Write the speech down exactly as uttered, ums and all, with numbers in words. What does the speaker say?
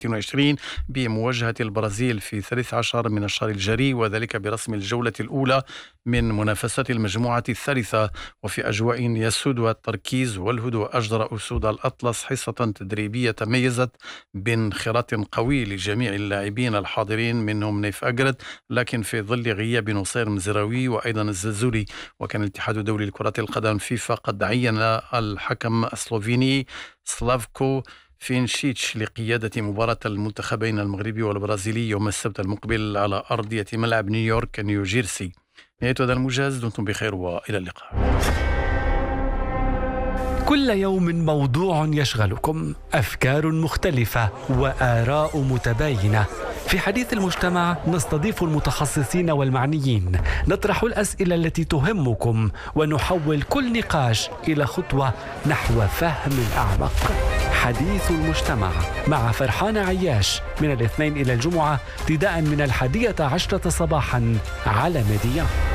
وعشرين بمواجهة البرازيل في الثالث عشر من الشهر الجاري، وذلك برسم الجولة الأولى من منافسات المجموعة الثالثة. وفي أجواء يسودها التركيز والهدوء، أجرى أسود الأطلس حصة تدريبية تميزت بانخراط قوي لجميع اللاعبين الحاضرين منهم نيف أجرد، لكن في ظل غياب نصير مزراوي وأيضا الزلزولي. وكان الاتحاد الدولي لكرة القدم فيفا قد عين الحكم السلوفيني سلافكو فينشيتش لقيادة مباراة المنتخبين المغربي والبرازيلي يوم السبت المقبل على أرضية ملعب نيويورك نيوجيرسي. نهاية هذا الموجز، دمتم بخير وإلى اللقاء. كل يوم موضوع يشغلكم، أفكار مختلفة وآراء متباينة. في حديث المجتمع نستضيف المتخصصين والمعنيين، نطرح الأسئلة التي تهمكم ونحول كل نقاش إلى خطوة نحو فهم أعمق. حديث المجتمع مع فرحان عياش من الاثنين إلى الجمعة ابتداء من الحادية عشرة صباحا على ميديا.